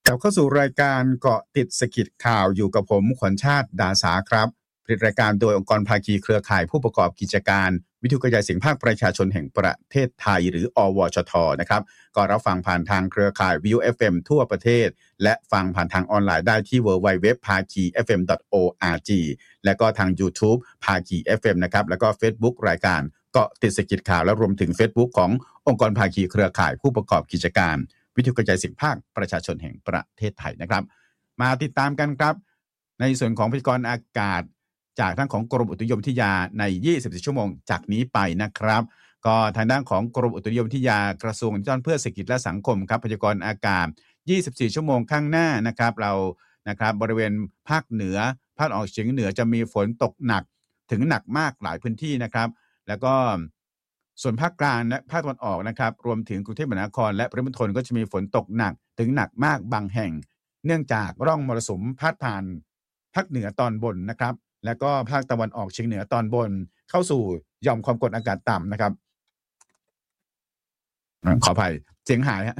กลับเข้าสู่รายการเกาะติดสกิดข่าวอยู่กับผมขวัญชาติดาสาครับผลิตรายการโดยองค์กรภาคีเครือข่ายผู้ประกอบกิจการวิทยุกระจายเสียงภาคประชาชนแห่งประเทศไทยหรืออวชทนะครับก็รับฟังผ่านทางเครือข่ายวิทยุ FM ทั่วประเทศและฟังผ่านทางออนไลน์ได้ที่ www.phakifm.org และก็ทาง YouTube ภาคี FM นะครับแล้วก็ Facebook รายการเกาะติดสกิดข่าวและรวมถึง Facebook ขององค์กรภาคีเครือข่ายผู้ประกอบกิจการวิทยุกระจายเสียงภาคประชาชนแห่งประเทศไทยนะครับมาติดตามกันครับในส่วนของพยากรณ์อากาศจากทางของกรมอุตุนิยมวิทยาใน24ชั่วโมงจากนี้ไปนะครับก็ทางด้านของกรมอุตุนิยมวิทยากระทรวงดิจิทัลเพื่อเศรษฐกิจและสังคมครับพยากรณ์อากาศ24ชั่วโมงข้างหน้านะครับเรานะครับบริเวณภาคเหนือภาคออกเฉียงเหนือจะมีฝนตกหนักถึงหนักมากหลายพื้นที่นะครับแล้วก็ส่วนภาคกลางและภาคตะวันออกนะครับรวมถึงกรุงเทพมหานครและปริมณฑลก็จะมีฝนตกหนักถึงหนักมากบางแห่งเนื่องจากร่องมรสุมพาดผ่านภาคเหนือตอนบนนะครับแล้วก็ภาคตะวันออกเฉียงเหนือตอนบนเข้าสู่หย่อมความกดอากาศต่ำนะครับขออภัยเสียงหายฮะ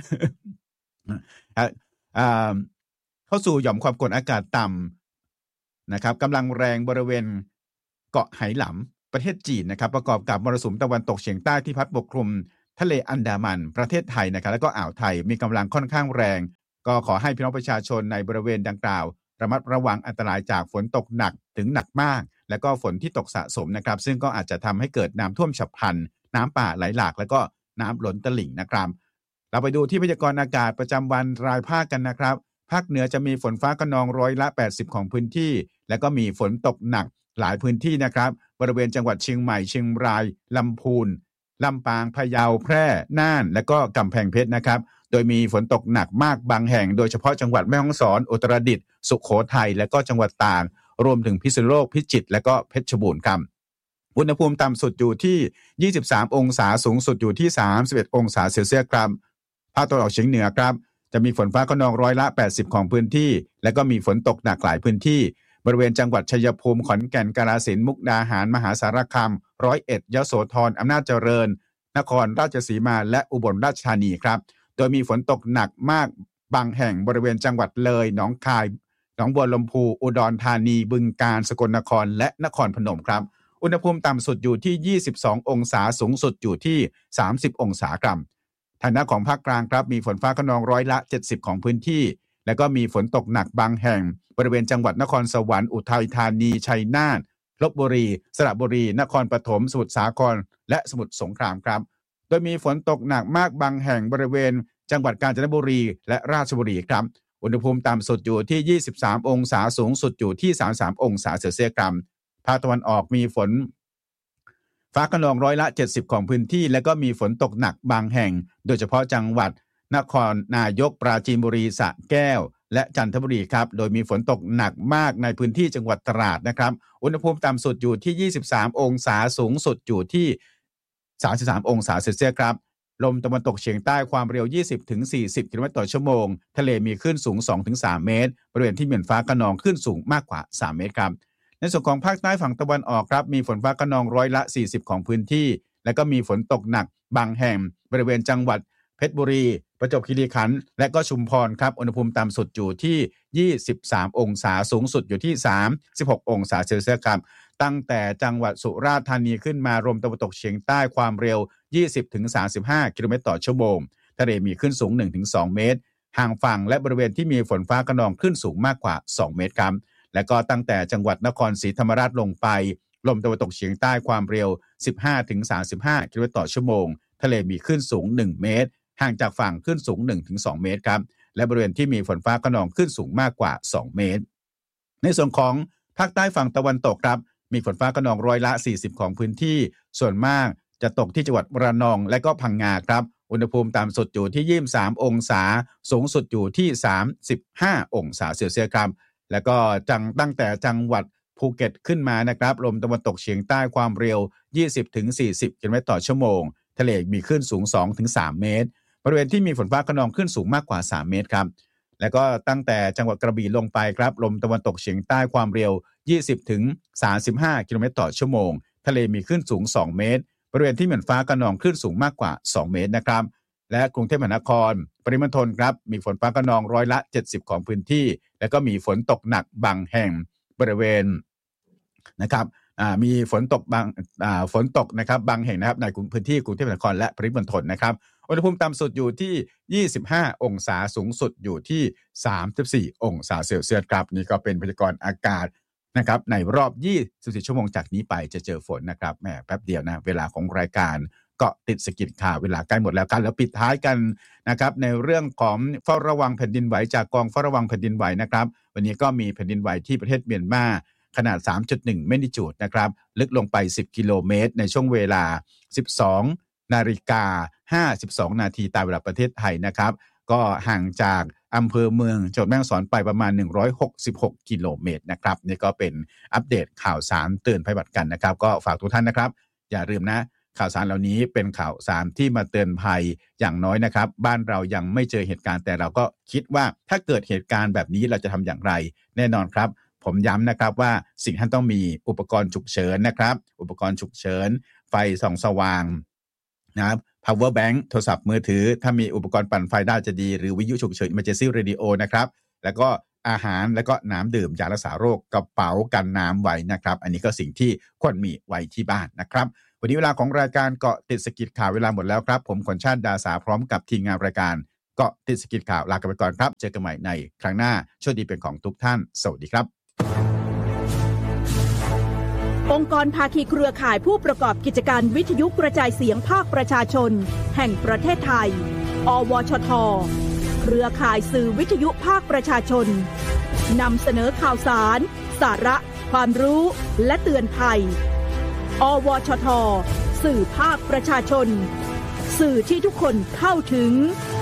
เข้าสู่หย่อมความกดอากาศต่ำนะครับกำลังแรงบริเวณเกาะไหหลำประเทศจีนนะครับประกอบกับมรสุมตะวันตกเฉียงใต้ที่พัดปกคลุมทะเลอันดามันประเทศไทยนะครับแล้วก็อ่าวไทยมีกำลังค่อนข้างแรงก็ขอให้พี่น้องประชาชนในบริเวณดังกล่าวระมัดระวังอันตรายจากฝนตกหนักถึงหนักมากและก็ฝนที่ตกสะสมนะครับซึ่งก็อาจจะทำให้เกิดน้ำท่วมฉับพลันน้ำป่าไหลหลากแล้วก็น้ำล้นตลิ่งนะครับเราไปดูที่พยากรณ์อากาศประจำวันรายภาคกันนะครับภาคเหนือจะมีฝนฟ้าคะนอง80%ของพื้นที่และก็มีฝนตกหนักหลายพื้นที่นะครับบริเวณจังหวัดเชียงใหม่เชียงรายลำพูนลำปางพะเยาแพร่น่านและก็กำแพงเพชรนะครับโดยมีฝนตกหนักมากบางแห่งโดยเฉพาะจังหวัดแม่ฮ่องสอนอุตรดิตถ์สุโขทัยและก็จังหวัดตากรวมถึงพิษณุโลกพิจิตรและก็เพชรบูรณ์ครับอุณหภูมิต่ำสุดอยู่ที่23องศาสูงสุดอยู่ที่31องศาเซลเซียสครับภาคตะวันออกเฉียงเหนือครับจะมีฝนฟ้าคะนอง80%ของพื้นที่และก็มีฝนตกหนักหลายพื้นที่บริเวณจังหวัดชัยภูมิขอนแก่นกาฬสินธุ์มุกดาหารมหาสารคาม101ยโสธรอำนาจเจริญนครราชสีมาและอุบลราชธานีครับโดยมีฝนตกหนักมากบางแห่งบริเวณจังหวัดเลยหนองคายหนองบัวลำพูอุดรธานีบึงกาฬสกลนครและนครพนมครับอุณหภูมิต่ำสุดอยู่ที่22องศาสูงสุดอยู่ที่30องศาครับทางด้านของภาคกลางครับมีฝนฟ้าคะนอง70%ของพื้นที่และก็มีฝนตกหนักบางแห่งบริเวณจังหวัดนครสวรรค์อุทัยธานีชัยนาทลพบุรีสระบุรีนครปฐมสมุทรสาครและสมุทรสงครามครับโดยมีฝนตกหนักมากบางแห่งบริเวณจังหวัดกาญจนบุรีและราชบุรีครับอุณหภูมิต่ำสุดอยู่ที่23องศาสูงสุดอยู่ที่33องศาเซลเซียสครับภาคตะวันออกมีฝนฟ้าคะนอง70%ของพื้นที่และก็มีฝนตกหนักบางแห่งโดยเฉพาะจังหวัดนครนายกปราจีนบุรีสระแก้วและจันทบุรีครับโดยมีฝนตกหนักมากในพื้นที่จังหวัดตราดนะครับอุณหภูมิต่ำสุดอยู่ที่23องศาสูงสุดอยู่ที่33องศาเซลเซียสครับลมตะวันตกเฉียงใต้ความเร็ว 20-40 กิโลเมตรต่อชั่วโมงทะเลมีคลื่นสูง 2-3 เมตรบริเวณที่มีฝนฟ้าคะนองคลื่นสูงมากกว่า3เมตรครับในส่วนของภาคใต้ฝั่งตะวันออกครับมีฝนฟ้าคะนอง40%ของพื้นที่และก็มีฝนตกหนักบางแห่งบริเวณจังหวัดเพชรบุรีประจวบคีรีขันธ์และก็ชุมพรครับอุณหภูมิต่ำสุดอยู่ที่23องศาสูงสุดอยู่ที่36องศาเซลเซียสครับตั้งแต่จังหวัดสุราษฎร์ธานีขึ้นมารวมตะวันตกเฉียงใต้ความเร็ว 20-35 กิโลเมตรต่อชั่วโมงทะเลมีคลื่นสูง 1-2 เมตรห่างฝั่งและบริเวณที่มีฝนฟ้าคะนองคลื่นสูงมากกว่า2เมตรครับและก็ตั้งแต่จังหวัดนครศรีธรรมราชลงไปลมตะวันตกเฉียงใต้ความเร็ว 15-35 กิโลเมตรต่อชั่วโมงทะเลมีคลื่นสูง1เมตรห่างจากฝั่งคลื่นสูง 1-2 เมตรครับและบริเวณที่มีฝนฟ้าคะนองคลื่นสูงมากกว่า2เมตรในส่วนของภาคใต้ฝั่งตะวันตกครับมีฝนฟ้าคะนอง40%ของพื้นที่ส่วนมากจะตกที่จังหวัดระนองและก็พังงาครับอุณหภูมิต่ำสุดอยู่ที่23องศาสูงสุดอยู่ที่35องศาเซลเซียสครับแล้วก็ตั้งแต่จังหวัดภูเก็ตขึ้นมานะครับลมตะวันตกเฉียงใต้ความเร็ว 20-40 กิโลเมตรต่อชั่วโมงทะเลมีคลื่นสูง 2-3 เมตรบริเวณที่มีฝนฟ้าคะนองคลื่นสูงมากกว่า3เมตรครับแล้วก็ตั้งแต่จังหวัดกระบี่ลงไปครับลมตะวันตกเฉียงใต้ความเร็ว 20-35 กิโลเมตรต่อชั่วโมงทะเลมีคลื่นสูง2เมตรบริเวณที่มีฝนฟ้าคะนองคลื่นสูงมากกว่า2เมตรนะครับและกรุงเทพมหานครปริมณฑลครับมีฝนฟ้าคะนองร้อยละ70ของพื้นที่แล้วก็มีฝนตกหนักบางแห่งบริเวณนะครับมีฝนตกนะครับบางแห่งนะครับในพื้นที่กรุงเทพมหานครและปริมณฑลนะครับอุณหภูมิต่ำสุดอยู่ที่25องศาสูงสุดอยู่ที่34องศาเซลเซียสครับนี่ก็เป็นพยากรณ์อากาศนะครับในรอบ24ชั่วโมงจากนี้ไปจะเจอฝนนะครับแหมแป๊บเดียวนะเวลาของรายการก็ติดสกิดข่าวเวลาใกล้หมดแล้วกันแล้วปิดท้ายกันนะครับในเรื่องของเฝ้าระวังแผ่นดินไหวจากกองเฝ้าระวังแผ่นดินไหวนะครับวันนี้ก็มีแผ่นดินไหวที่ประเทศเมียนมาขนาด 3.1 แมกนิจูดนะครับลึกลงไป10กิโลเมตรในช่วงเวลา 12:52 นาทีตามเวลาประเทศไทยนะครับก็ห่างจากอำเภอเมืองจังหวัดแม่ฮ่องสอนไปประมาณ166กิโลเมตรนะครับนี่ก็เป็นอัปเดตข่าวสารเตือนภัยบัตรกันนะครับก็ฝากทุกท่านนะครับอย่าลืมนะข่าวสารเหล่านี้เป็นข่าวสารที่มาเตือนภัยอย่างน้อยนะครับบ้านเรายังไม่เจอเหตุการณ์แต่เราก็คิดว่าถ้าเกิดเหตุการณ์แบบนี้เราจะทำอย่างไรแน่นอนครับผมย้ำนะครับว่าสิ่งที่ท่านต้องมีอุปกรณ์ฉุกเฉินนะครับอุปกรณ์ฉุกเฉินไฟส่องสว่างนะครับ power bank โทรศัพท์มือถือถ้ามีอุปกรณ์ปั่นไฟได้จะดีหรือวิทยุฉุกเฉิน emergency radio นะครับแล้วก็อาหารแล้วก็น้ำดื่มยารักษาโรคกระเป๋ากันน้ำไว้นะครับอันนี้ก็สิ่งที่ควรมีไว้ที่บ้านนะครับวันนี้เวลาของรายการเกาะติดสกิดข่าวเวลาหมดแล้วครับผมขวัญชาติดาสาพร้อมกับทีมงานรายการเกาะติดสกิดข่าวลากันไปก่อนครับเจอกันใหม่ในครั้งหน้าโชคดีเป็นของทุกท่านสวัสดีครับองค์กรภาคีเครือข่ายผู้ประกอบกิจการวิทยุกระจายเสียงภาคประชาชนแห่งประเทศไทยอวชทเครือข่ายสื่อวิทยุภาคประชาชนนำเสนอข่าวสารสาระความรู้และเตือนภัยอวชทสื่อภาคประชาชนสื่อที่ทุกคนเข้าถึง